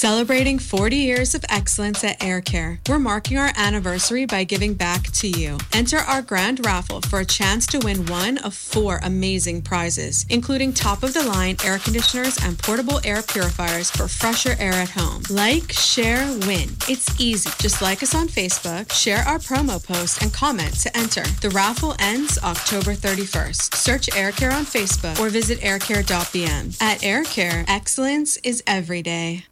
Celebrating 40 years of excellence at Air Care, we're marking our anniversary by giving back to you. Enter our grand raffle for a chance to win one of 4 amazing prizes, including top-of-the-line air conditioners and portable air purifiers for fresher air at home. Like, share, win. It's easy. Just like us on Facebook, share our promo post, and comment to enter. The raffle ends October 31st. Search Air Care on Facebook or visit aircare.bm. At Air Care, excellence is every day.